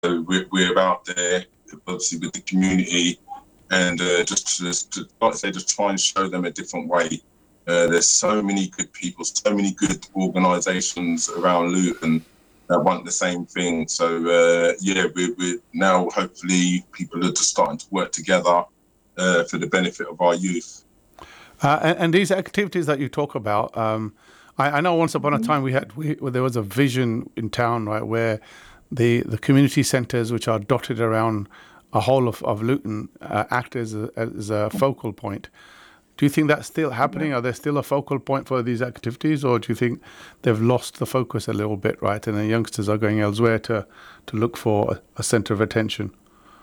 we're out there, obviously, with the community, and just to, like I say, just try and show them a different way. There's so many good people, so many good organisations around Luton that want the same thing. So we're now hopefully people are just starting to work together for the benefit of our youth. And these activities that you talk about, I know once upon a time there was a vision in town, right, where the community centres, which are dotted around a whole of Luton, act as a focal point. Do you think that's still happening? Are there still a focal point for these activities, or do you think they've lost the focus a little bit, right, and the youngsters are going elsewhere to look for a centre of attention?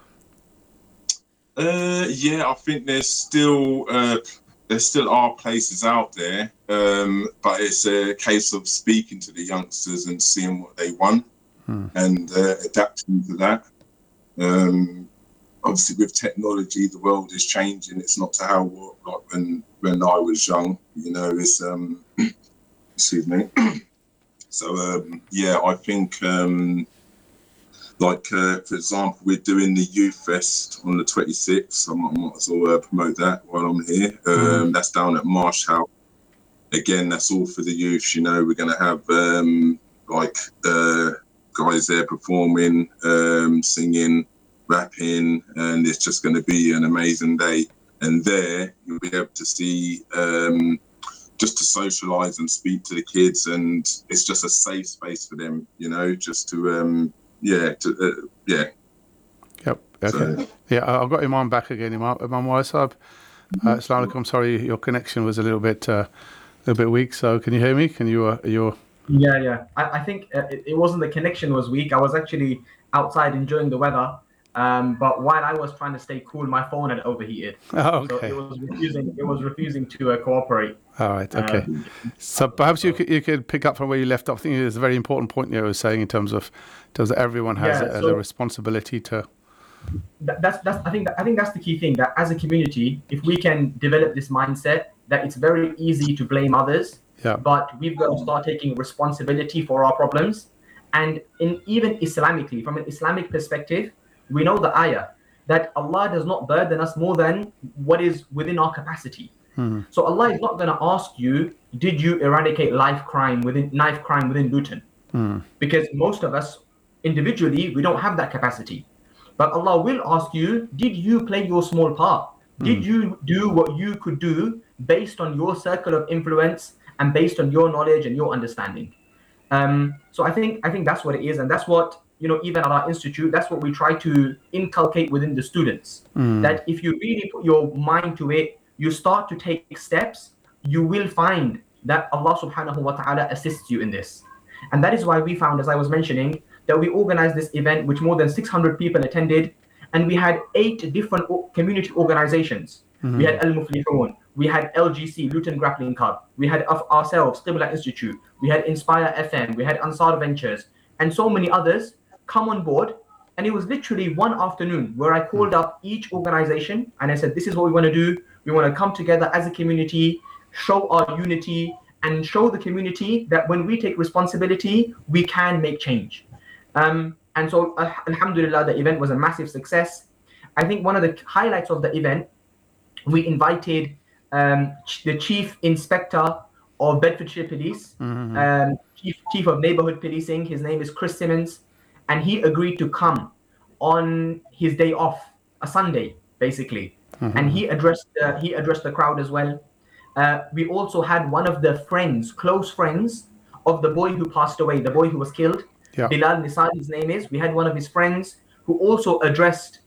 I think there's still are places out there, but it's a case of speaking to the youngsters and seeing what they want and adapting to that. Obviously, with technology, the world is changing. It's not to how it was like when I was young. You know, it's excuse me. So I think for example, we're doing the Youth Fest on the 26th. I might as well promote that while I'm here. That's down at Marsh House. Again, that's all for the youth. You know, we're going to have guys there performing, singing, rapping, and it's just going to be an amazing day. And there you'll be able to see, just to socialise and speak to the kids, and it's just a safe space for them. You know, just to Yep. Okay. So. Yeah, I've got Imam back again. Imam Waisab. Assalamu alaikum. Sorry, your connection was a little bit weak. So can you hear me? Can you? Yeah. I think it wasn't the connection was weak. I was actually outside enjoying the weather. But while I was trying to stay cool, my phone had overheated. Oh, okay. So it was refusing to cooperate. All right. Okay. So perhaps you could pick up from where you left off. I think it's a very important point you were saying in terms of everyone has a responsibility to. I think that's the key thing. That as a community, if we can develop this mindset, that it's very easy to blame others. Yeah. But we've got to start taking responsibility for our problems. And even Islamically, from an Islamic perspective, we know the ayah that Allah does not burden us more than what is within our capacity. So Allah is not going to ask you, did you eradicate knife crime within Luton? Because most of us individually, we don't have that capacity. But Allah will ask you, did you play your small part? Did you do what you could do based on your circle of influence and based on your knowledge and your understanding? So I think that's what it is, and that's what, even at our institute, that's what we try to inculcate within the students. That if you really put your mind to it, you start to take steps, you will find that Allah subhanahu wa ta'ala assists you in this. And that is why we found, as I was mentioning, that we organized this event which more than 600 people attended, and we had 8 different community organizations. We had Al Muflihun, we had LGC, Luton Grappling Club, we had ourselves, Qibla Institute, we had Inspire FM, we had Ansar Ventures, and so many others come on board. And it was literally one afternoon where I called up each organization and I said, this is what we want to do. We want to come together as a community, show our unity, and show the community that when we take responsibility, we can make change. And so, alhamdulillah, the event was a massive success. I think one of the highlights of the event, we invited the Chief Inspector of Bedfordshire Police, Chief of Neighbourhood Policing. His name is Chris Simmons, and he agreed to come on his day off, a Sunday, basically. And he addressed the crowd as well. We also had one of the close friends of the boy who passed away, the boy who was killed. Bilal Nisar, his name is. We had one of his friends who also addressed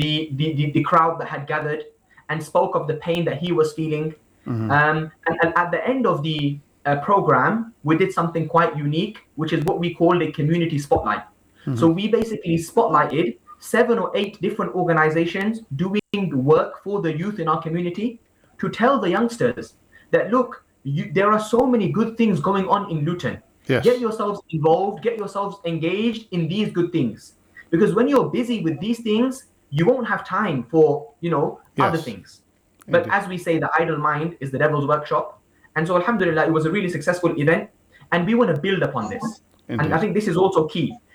the crowd that had gathered and spoke of the pain that he was feeling. And at the end of the program, we did something quite unique, which is what we call a community spotlight. So we basically spotlighted 7 or 8 different organizations doing work for the youth in our community to tell the youngsters that, look, there are so many good things going on in Luton. Yes. Get yourselves involved, get yourselves engaged in these good things. Because when you're busy with these things, you won't have time for, other things. But as we say, the idle mind is the devil's workshop. And so, alhamdulillah, it was a really successful event. And we want to build upon this. And I think this is also key.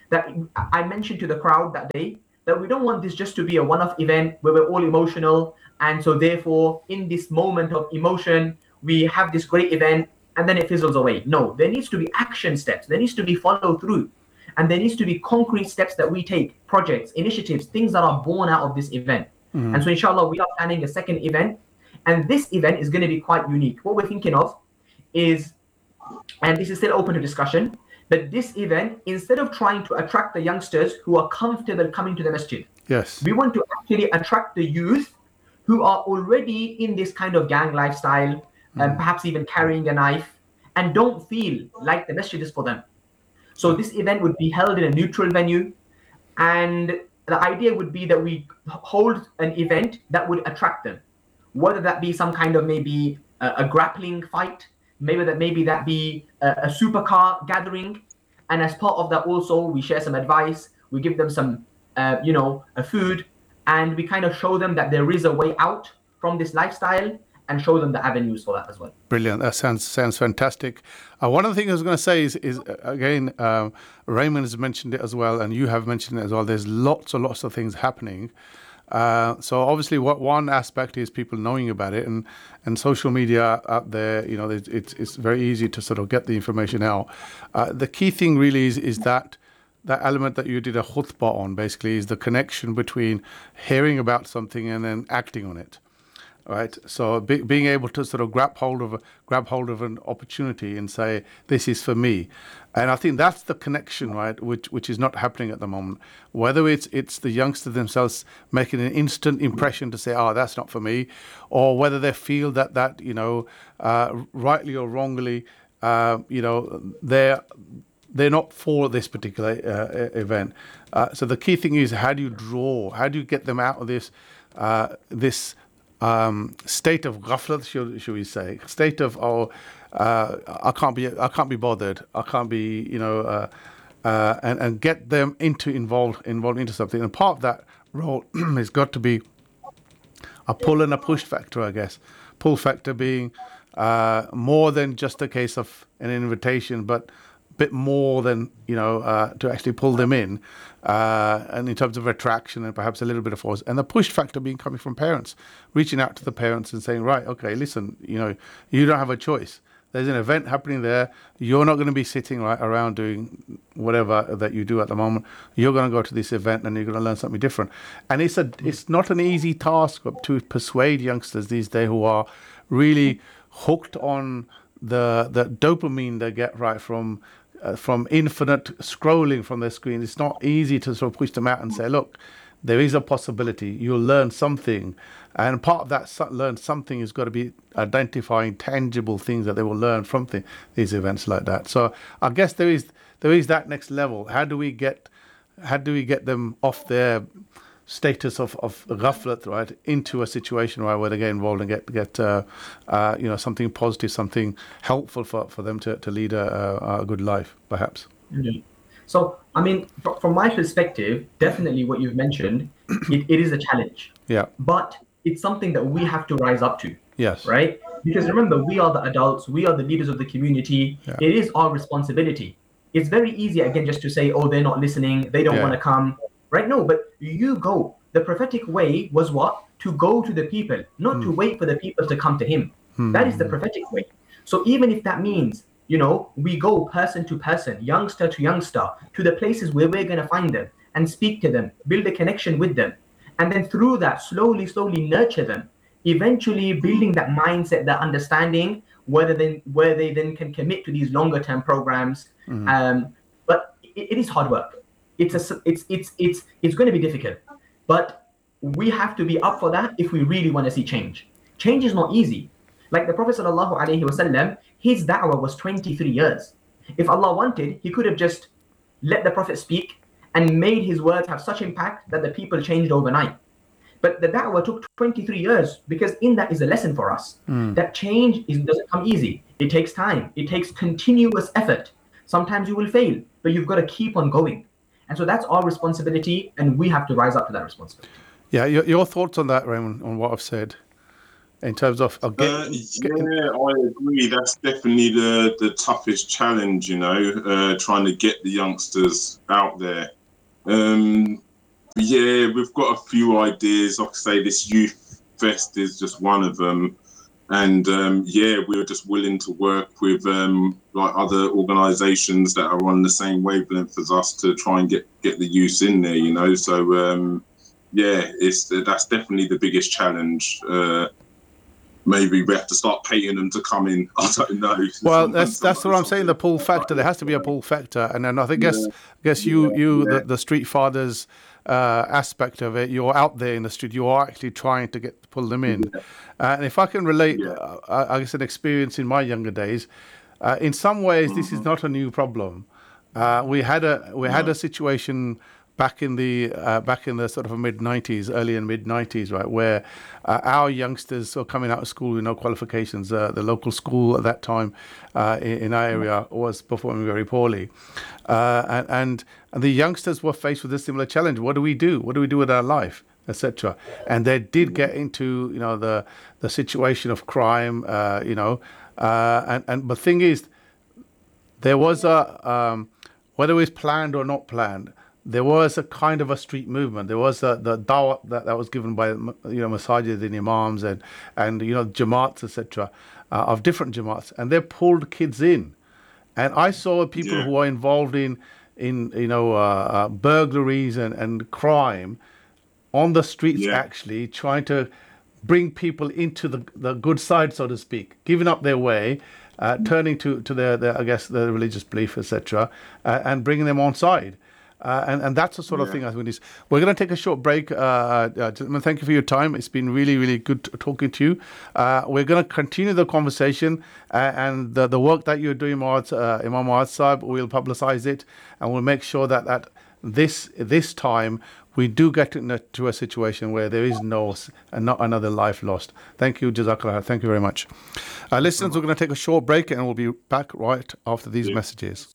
that I mentioned to the crowd that day, that we don't want this just to be a one-off event where we're all emotional, and so therefore in this moment of emotion we have this great event and then it fizzles away. No, there needs to be action steps, there needs to be follow through, and there needs to be concrete steps that we take, projects, initiatives, things that are born out of this event. And so inshallah we are planning a second event, and this event is going to be quite unique. What we're thinking of is, and this is still open to discussion, that this event, instead of trying to attract the youngsters who are comfortable coming to the masjid, Yes. we want to actually attract the youth who are already in this kind of gang lifestyle, and perhaps even carrying a knife, and don't feel like the masjid is for them. So this event would be held in a neutral venue, and the idea would be that we hold an event that would attract them, whether that be some kind of maybe a grappling fight, maybe that be a supercar gathering, and as part of that also we share some advice, we give them some a food, and we kind of show them that there is a way out from this lifestyle, and show them the avenues for that as well. Brilliant. That sounds fantastic. One of the things I was going to say is again, Raymond has mentioned it as well, and you have mentioned it as well. There's lots and lots of things happening. So obviously, what one aspect is people knowing about it, and social media out there. It's very easy to sort of get the information out. The key thing really is that element that you did a khutbah on, basically, is the connection between hearing about something and then acting on it. Right, so being able to sort of grab hold of an opportunity and say, this is for me, and I think that's the connection, right, which is not happening at the moment. Whether it's the youngsters themselves making an instant impression to say, oh, that's not for me, or whether they feel that rightly or wrongly, they're not for this particular event. So the key thing is, how do you get them out of this state of ghaflat, should we say, state of I can't be bothered, I can't be and get them involved into something. And part of that role has got to be a pull and a push factor, I guess. Pull factor being more than just a case of an invitation, but a bit more than to actually pull them in, and in terms of attraction and perhaps a little bit of force. And the push factor being coming from parents, reaching out to the parents and saying, right, okay, listen, you don't have a choice. There's an event happening there. You're not going to be sitting right around doing whatever that you do at the moment. You're going to go to this event and you're going to learn something different. And it's not an easy task to persuade youngsters these days who are really hooked on the dopamine they get right from infinite scrolling from their screen. It's not easy to sort of push them out and say, look, there is a possibility. You'll learn something. And part of that learn something has got to be identifying tangible things that they will learn from these events like that. So I guess there is that next level. How do we get them off their status of ghaflat, right, into a situation where they get involved and get something positive, something helpful for them to lead a good life, perhaps. Mm-hmm. So, I mean, from my perspective, definitely what you've mentioned, it is a challenge. Yeah. But it's something that we have to rise up to. Yes. Right? Because remember, we are the adults, we are the leaders of the community. Yeah. It is our responsibility. It's very easy, again, just to say, oh, they're not listening, they don't want to come. Right? No, but you go. The prophetic way was what? To go to the people, not to wait for the people to come to him. That is the prophetic way. So even if that means, we go person to person, youngster to youngster, to the places where we're going to find them and speak to them, build a connection with them. And then through that, slowly nurture them, eventually building that mindset, that understanding, where they then can commit to these longer term programs. But it is hard work. It's going to be difficult, but we have to be up for that if we really want to see change. Change is not easy. Like the Prophet ﷺ, his da'wah was 23 years. If Allah wanted, he could have just let the Prophet speak and made his words have such impact that the people changed overnight. But the da'wah took 23 years, because in that is a lesson for us. That change doesn't come easy. It takes time. It takes continuous effort. Sometimes you will fail, but you've got to keep on going. And so that's our responsibility, and we have to rise up to that responsibility. Yeah, your thoughts on that, Raymond, on what I've said? in terms of getting... I agree. That's definitely the toughest challenge, trying to get the youngsters out there. We've got a few ideas. Like I say, this Youth Fest is just one of them. And we're just willing to work with like other organisations that are on the same wavelength as us to try and get the youth in there, So that's definitely the biggest challenge. Maybe we have to start paying them to come in. I don't know. Well, that's what I'm saying. The pull factor. There has to be a pull factor, and then I guess the Street Fathers aspect of it. You're out there in the street. You are actually trying to pull them in. And if I can relate, I guess an experience in my younger days. In some ways, this is not a new problem. We had a situation back in the sort of mid-90s, early and mid-90s, right, where our youngsters were coming out of school with no qualifications. The local school at that time in our area was performing very poorly. And the youngsters were faced with a similar challenge. What do we do? What do we do with our life, etc.? And they did get into, the situation of crime, and the thing is, there was whether it was planned or not planned, there was a kind of a street movement. There was the dawah that was given by masajid and imams and jamaats, etc., of different jamaats, and they pulled kids in. And I saw people who were involved in burglaries and crime on the streets, actually trying to bring people into the good side, so to speak, giving up their way, turning to their I guess their religious belief, etc., and bringing them on side. And that's the sort of thing I think is. We're going to take a short break. Gentlemen, thank you for your time. It's been really, really good talking to you. We're going to continue the conversation and the work that you're doing, Imam Muaz Sahib. We'll publicize it and we'll make sure that this time we do get into a situation where there is not another life lost. Thank you, Jazakallah. Thank you very much. Listeners, we're going to take a short break and we'll be back right after these messages.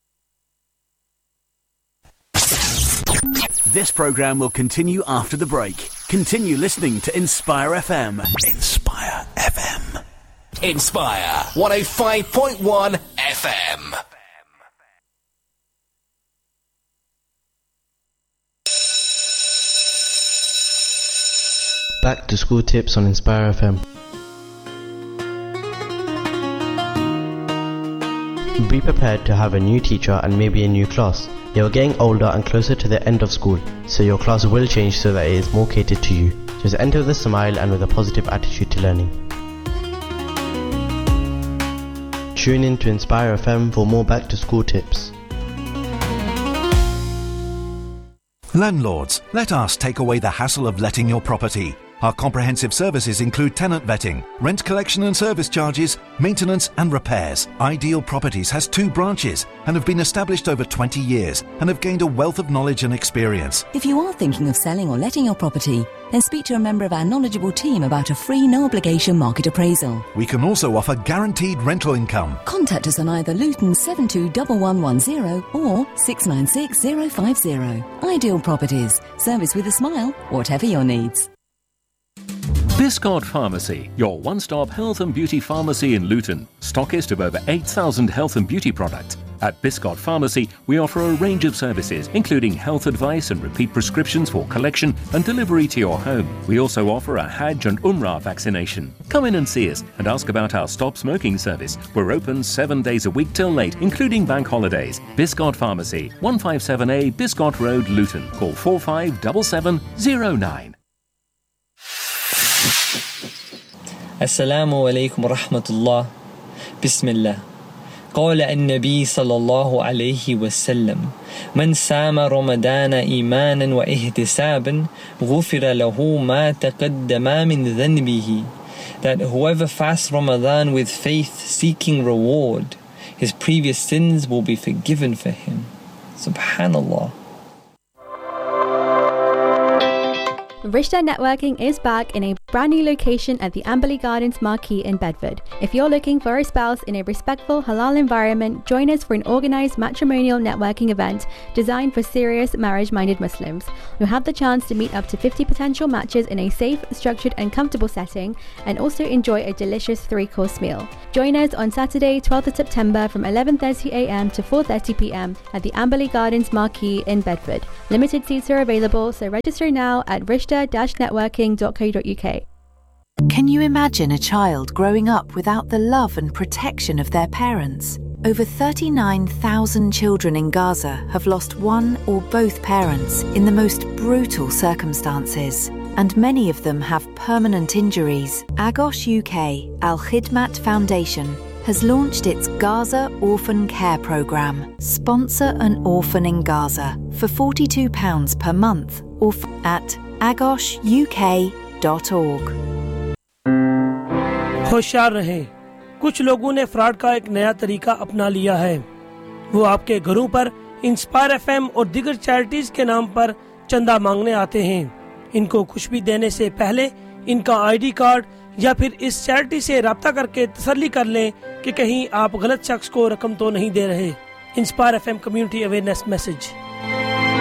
This program will continue after the break. Continue listening to Inspire FM. Inspire FM. Inspire 105.1 FM. Back to school tips on Inspire FM. Be prepared to have a new teacher and maybe a new class. You're getting older and closer to the end of school, so your class will change so that it is more catered to you. Just enter with a smile and with a positive attitude to learning. Tune in to Inspire FM for more back to school tips. Landlords, let us take away the hassle of letting your property. Our comprehensive services include tenant vetting, rent collection and service charges, maintenance and repairs. Ideal Properties has 2 branches and have been established over 20 years and have gained a wealth of knowledge and experience. If you are thinking of selling or letting your property, then speak to a member of our knowledgeable team about a free no-obligation market appraisal. We can also offer guaranteed rental income. Contact us on either Luton 721110 or 696050. Ideal Properties. Service with a smile, whatever your needs. Biscot Pharmacy, your one-stop health and beauty pharmacy in Luton. Stockist of over 8,000 health and beauty products. At Biscot Pharmacy, we offer a range of services, including health advice and repeat prescriptions for collection and delivery to your home. We also offer a Hajj and Umrah vaccination. Come in and see us and ask about our Stop Smoking service. We're open 7 days a week till late, including bank holidays. Biscot Pharmacy, 157A Biscot Road, Luton. Call 457709. السلام عليكم ورحمة الله. بسم الله. قال النبي صلى الله عليه وسلم: من سام رمضان إيمانا واحتسابا غفر له ما تقدم من ذنبه. That whoever fasts Ramadan with faith seeking reward, his previous sins will be forgiven for him. Subhanallah. Rishta Networking is back in a brand new location at the Amberley Gardens Marquee in Bedford. If you're looking for a spouse in a respectful halal environment, join us for an organised matrimonial networking event designed for serious marriage-minded Muslims. You'll have the chance to meet up to 50 potential matches in a safe, structured and comfortable setting, and also enjoy a delicious 3-course meal. Join us on Saturday, 12th of September from 11:30am to 4:30pm at the Amberley Gardens Marquee in Bedford. Limited seats are available, so register now at rishta-networking.co.uk. Can you imagine a child growing up without the love and protection of their parents? Over 39,000 children in Gaza have lost one or both parents in the most brutal circumstances, and many of them have permanent injuries. Agos UK Al Khidmat Foundation has launched its Gaza Orphan Care Programme. Sponsor an orphan in Gaza for £42 per month or at agosuk.org. होशियार रहें, कुछ लोगों ने fraud का एक नया तरीका अपना लिया है। वो आपके घरों पर इंस्पायर एफएम और दीगर चैरिटीज के नाम पर चंदा मांगने आते हैं। इनको कुछ भी देने से पहले इनका आईडी कार्ड या फिर इस चैरिटी से राब्ता करके तसल्ली कर लें कि कहीं आप गलत शख्स को रकम तो नहीं दे रहे। Inspire FM community awareness message.